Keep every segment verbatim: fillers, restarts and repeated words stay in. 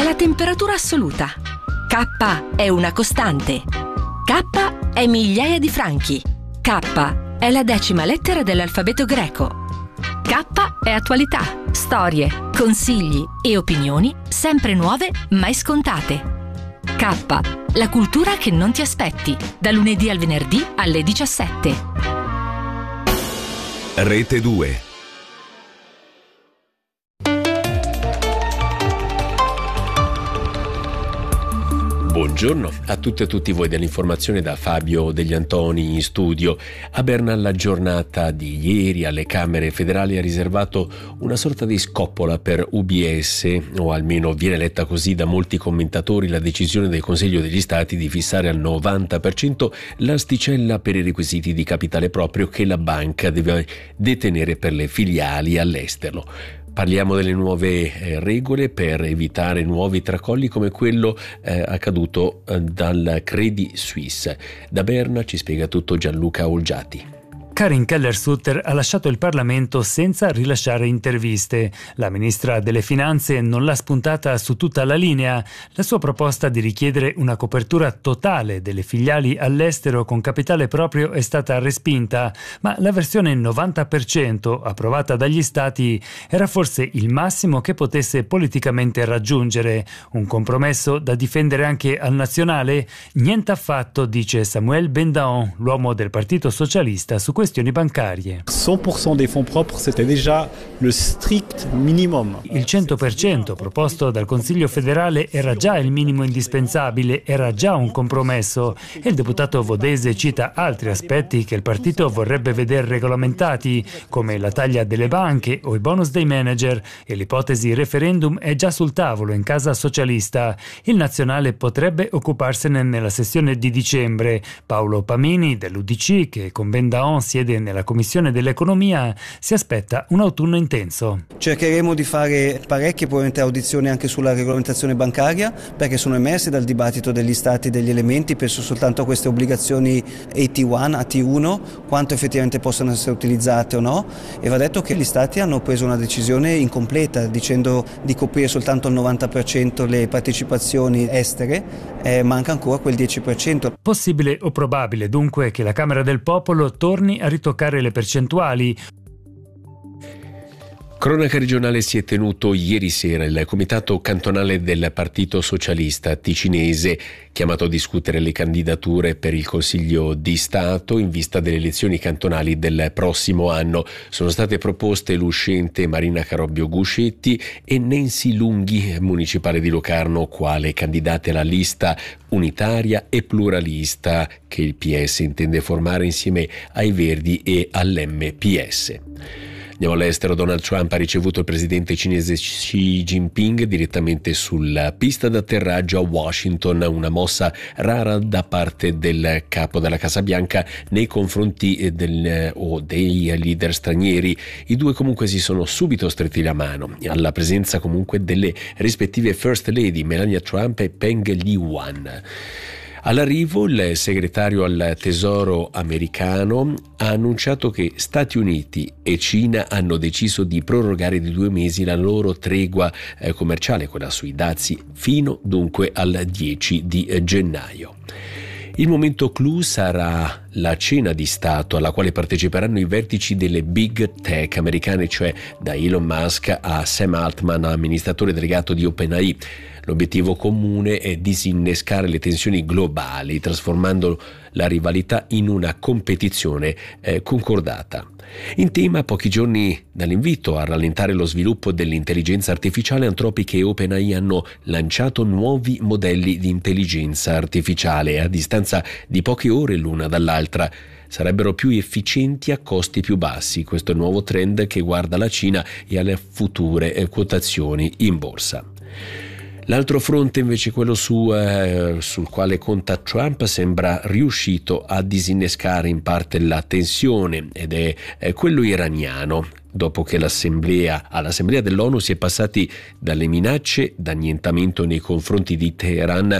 la temperatura assoluta. K è una costante. K è migliaia di franchi. K è la decima lettera dell'alfabeto greco. K è attualità, storie, consigli e opinioni sempre nuove, mai scontate. K, la cultura che non ti aspetti, da lunedì al venerdì alle diciassette. Rete due. Buongiorno a tutte e a tutti voi dell'informazione da Fabio Degli Antoni in studio. A Berna la giornata di ieri alle Camere federali ha riservato una sorta di scoppola per U B S, o almeno viene letta così da molti commentatori la decisione del Consiglio degli Stati di fissare al novanta per cento l'asticella per i requisiti di capitale proprio che la banca deve detenere per le filiali all'estero. Parliamo delle nuove eh, regole per evitare nuovi tracolli come quello eh, accaduto eh, dal Credit Suisse. Da Berna ci spiega tutto Gianluca Olgiati. Karin Keller-Sutter ha lasciato il Parlamento senza rilasciare interviste. La ministra delle Finanze non l'ha spuntata su tutta la linea. La sua proposta di richiedere una copertura totale delle filiali all'estero con capitale proprio è stata respinta, ma la versione novanta per cento approvata dagli Stati era forse il massimo che potesse politicamente raggiungere. Un compromesso da difendere anche al nazionale? Niente affatto, dice Samuel Bendaon, l'uomo del Partito Socialista, su questioni bancarie. cent pour cent des fonds propres, c'était déjà le strict minimum. Il cento per cento proposto dal Consiglio federale era già il minimo indispensabile, era già un compromesso, e il deputato Vodese cita altri aspetti che il partito vorrebbe vedere regolamentati, come la taglia delle banche o i bonus dei manager, e l'ipotesi referendum è già sul tavolo in casa socialista. Il nazionale potrebbe occuparsene nella sessione di dicembre. Paolo Pamini dell'U D C, che con Bendaon siede nella Commissione dell'Economia, si aspetta un autunno intenso. Cercheremo di fare parecchie probabilmente audizioni anche sulla regolamentazione bancaria, perché sono emersi dal dibattito degli Stati degli elementi, penso soltanto a queste obbligazioni A T uno, A T uno, quanto effettivamente possono essere utilizzate o no, e va detto che gli Stati hanno preso una decisione incompleta dicendo di coprire soltanto il novanta per cento le partecipazioni estere, eh, manca ancora quel dieci per cento. Possibile o probabile dunque che la Camera del Popolo torni a ritoccare le percentuali. Cronaca regionale si è tenuto ieri sera il Comitato Cantonale del Partito Socialista Ticinese, chiamato a discutere le candidature per il Consiglio di Stato in vista delle elezioni cantonali del prossimo anno. Sono state proposte l'uscente Marina Carobbio Guscetti e Nancy Lunghi, municipale di Locarno, quale candidate alla lista unitaria e pluralista che il P S intende formare insieme ai Verdi e all'M P S. Andiamo all'estero. Donald Trump ha ricevuto il presidente cinese Xi Jinping direttamente sulla pista d'atterraggio a Washington, una mossa rara da parte del capo della Casa Bianca nei confronti del, o dei leader stranieri. I due comunque si sono subito stretti la mano, alla presenza comunque delle rispettive First Lady Melania Trump e Peng Liyuan. All'arrivo il segretario al Tesoro americano ha annunciato che Stati Uniti e Cina hanno deciso di prorogare di due mesi la loro tregua eh, commerciale, quella sui dazi, fino dunque al dieci di gennaio. Il momento clou sarà la cena di Stato alla quale parteciperanno i vertici delle big tech americane, cioè da Elon Musk a Sam Altman, amministratore delegato di OpenAI. L'obiettivo comune è disinnescare le tensioni globali, trasformando la rivalità in una competizione eh, concordata. In tema, a pochi giorni dall'invito a rallentare lo sviluppo dell'intelligenza artificiale, Anthropic e OpenAI hanno lanciato nuovi modelli di intelligenza artificiale a distanza di poche ore l'una dall'altra. Sarebbero più efficienti a costi più bassi. Questo è il nuovo trend che guarda la Cina e alle future eh, quotazioni in borsa. L'altro fronte invece, quello su, eh, sul quale conta Trump, sembra riuscito a disinnescare in parte la tensione ed è, è quello iraniano. Dopo che l'assemblea, all'assemblea dell'ONU si è passati dalle minacce d'annientamento nei confronti di Teheran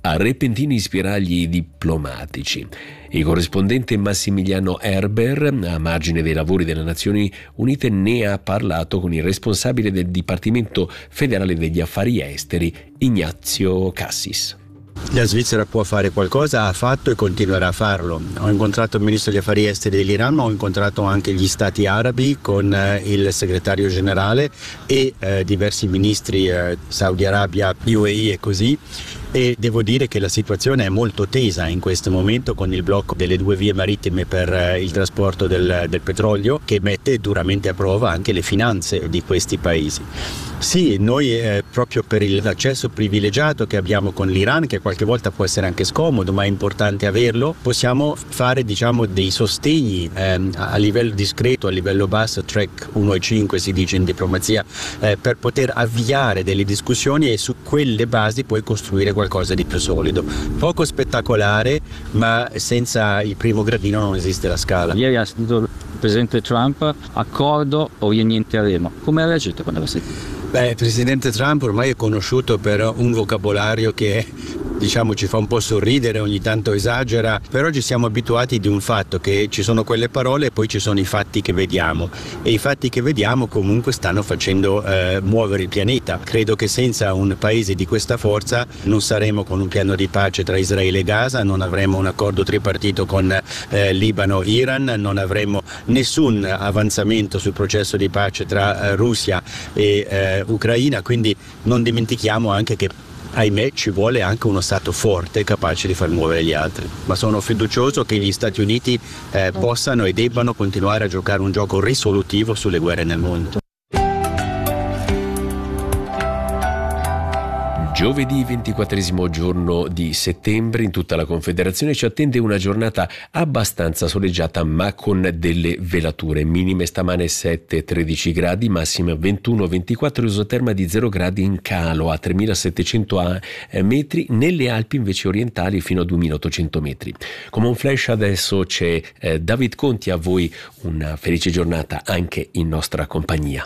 a repentini spiragli diplomatici. Il corrispondente Massimiliano Erber, a margine dei lavori delle Nazioni Unite, ne ha parlato con il responsabile del Dipartimento federale degli affari esteri, Ignazio Cassis. La Svizzera può fare qualcosa, ha fatto e continuerà a farlo. Ho incontrato il ministro degli affari esteri dell'Iran, ma ho incontrato anche gli stati arabi con eh, il segretario generale e eh, diversi ministri, eh, Saudi Arabia, U A E e così. E devo dire che la situazione è molto tesa in questo momento, con il blocco delle due vie marittime per eh, il trasporto del, del petrolio, che mette duramente a prova anche le finanze di questi paesi. Sì, noi eh, proprio per l'accesso privilegiato che abbiamo con l'Iran, che qualche volta può essere anche scomodo, ma è importante averlo, possiamo fare diciamo dei sostegni eh, a livello discreto, a livello basso, track uno e cinque si dice in diplomazia, eh, per poter avviare delle discussioni e su quelle basi poi costruire qualcosa di più solido. Poco spettacolare, ma senza il primo gradino non esiste la scala. Ieri ha sentito il presidente Trump, accordo o rientieremo. Come ha reagito quando l'ha sentito? Beh, il presidente Trump ormai è conosciuto per un vocabolario che diciamo ci fa un po' sorridere, ogni tanto esagera, però ci siamo abituati di un fatto che ci sono quelle parole e poi ci sono i fatti che vediamo, e i fatti che vediamo comunque stanno facendo eh, muovere il pianeta. Credo che senza un paese di questa forza non saremo con un piano di pace tra Israele e Gaza, non avremo un accordo tripartito con eh, Libano e Iran, non avremo nessun avanzamento sul processo di pace tra eh, Russia e eh, Ucraina, quindi non dimentichiamo anche che ahimè ci vuole anche uno Stato forte capace di far muovere gli altri, ma sono fiducioso che gli Stati Uniti eh, possano e debbano continuare a giocare un gioco risolutivo sulle guerre nel mondo. Giovedì ventiquattresimo giorno di settembre in tutta la Confederazione ci attende una giornata abbastanza soleggiata ma con delle velature. Minime stamane sette tredici gradi, massime ventuno ventiquattro, isoterma di zero gradi in calo a tremilasettecento metri, nelle Alpi invece orientali fino a duemilaottocento metri. Come un flash adesso c'è eh, David Conti, a voi una felice giornata anche in nostra compagnia.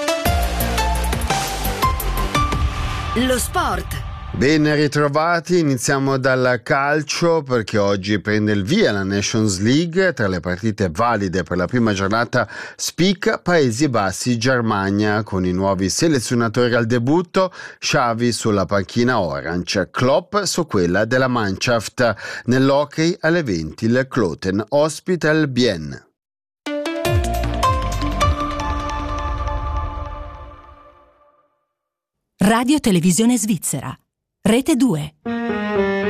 Lo sport. Ben ritrovati, iniziamo dal calcio perché oggi prende il via la Nations League. Tra le partite valide per la prima giornata spicca Paesi Bassi-Germania con i nuovi selezionatori al debutto, Xavi sulla panchina Orange, Klopp su quella della Mannschaft. Nell'hockey alle venti il Kloten ospita il Bienne. Radio Televisione Svizzera, Rete due.